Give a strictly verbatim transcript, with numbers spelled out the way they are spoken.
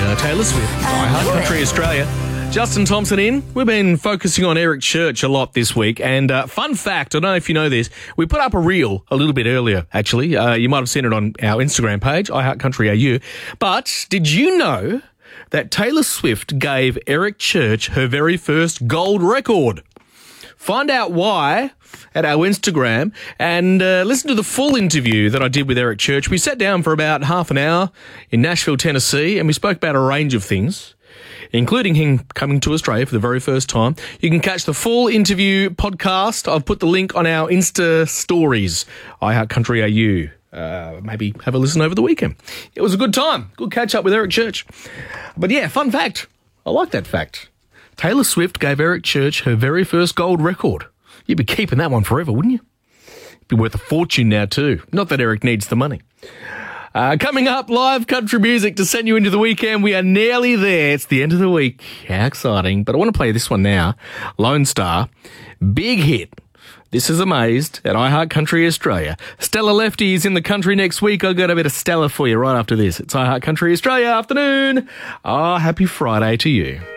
uh, Taylor Swift, I Heart Country Australia. Justin Thompson in. We've been focusing on Eric Church a lot this week. And uh, fun fact, I don't know if you know this, we put up a reel a little bit earlier, actually. Uh, you might have seen it on our Instagram page, I Heart Country A U. But did you know that Taylor Swift gave Eric Church her very first gold record? Find out why at our Instagram and uh, listen to the full interview that I did with Eric Church. We sat down for about half an hour in Nashville, Tennessee, and we spoke about a range of things, including him coming to Australia for the very first time. You can catch the full interview podcast. I've put the link on our Insta stories, I Heart Country A U. Uh, maybe have a listen over the weekend. It was a good time. Good catch up with Eric Church. But yeah, fun fact. I like that fact. Taylor Swift gave Eric Church her very first gold record. You'd be keeping that one forever, wouldn't you? It'd be worth a fortune now too. Not that Eric needs the money. Uh, coming up, live country music to send you into the weekend. We are nearly there. It's the end of the week. How exciting. But I want to play this one now. Lone Star. Big hit. This is Amazed at I Heart Country Australia. Stella Lefty is in the country next week. I've got a bit of Stella for you right after this. It's I Heart Country Australia afternoon. Oh, happy Friday to you.